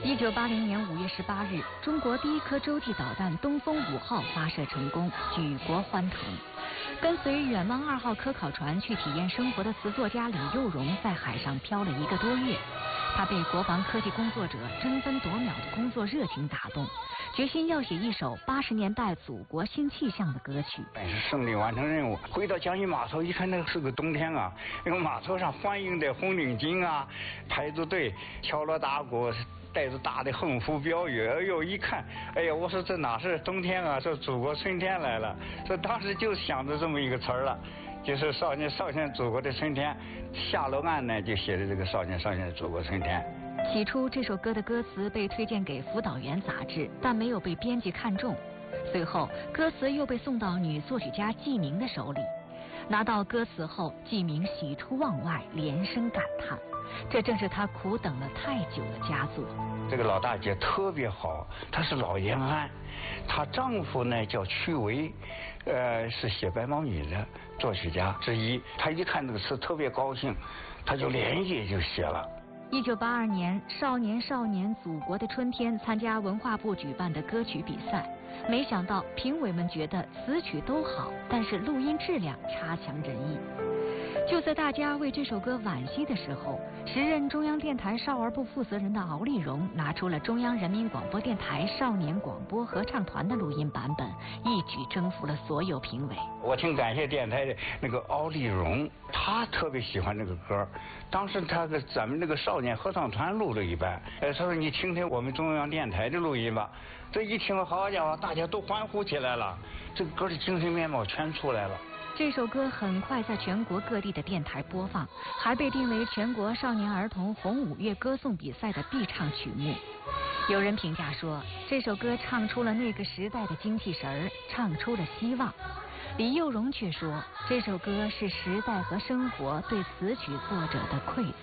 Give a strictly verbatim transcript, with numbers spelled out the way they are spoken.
一九八零年五月十八日，中国第一颗洲际导弹东风五号发射成功，举国欢腾。跟随远望二号科考船去体验生活的词作家李幼荣在海上漂了一个多月，他被国防科技工作者争分夺秒的工作热情打动，决心要写一首八十年代祖国新气象的歌曲。 但是胜利完成任务，回到江阴码头一看，那个是个冬天啊，那个码头上欢迎的红领巾啊，排着队敲锣打鼓，带着大的横幅标语，哎呦一看，哎呀，我说这哪是冬天啊，这祖国春天来了。这当时就想着这么一个词儿了，就是少年少年祖国的春天。下楼岸呢就写的这个少年少年祖国春天。 起初这首歌的歌词被推荐给辅导员杂志，但没有被编辑看中。随后歌词又被送到女作曲家季明的手里，拿到歌词后，季明喜出望外，连声感叹，这正是他苦等了太久的佳作。 这个老大姐特别好，她是老延安，她丈夫呢叫屈维，呃，是写白毛女的作曲家之一。她一看这个词特别高兴，她就连夜就写了。 一九八二年，少年少年祖国的春天参加文化部举办的歌曲比赛，没想到评委们觉得词曲都好，但是录音质量差强人意。就在大家为这首歌惋惜的时候，时任中央电台少儿部负责人的敖丽荣拿出了中央人民广播电台少年广播合唱团的录音版本，一举征服了所有评委。 我挺感谢电台的那个敖丽荣，他特别喜欢这个歌，当时他给咱们那个少年合唱团录了一版，呃，他说你听听我们中央电台的录音吧。这一听，好家伙，大家都欢呼起来了，这个歌的精神面貌全出来了。 这首歌很快在全国各地的电台播放，还被定为全国少年儿童红五月歌颂比赛的必唱曲目。有人评价说，这首歌唱出了那个时代的精气神儿，唱出了希望。李幼荣却说，这首歌是时代和生活对词曲作者的馈赠。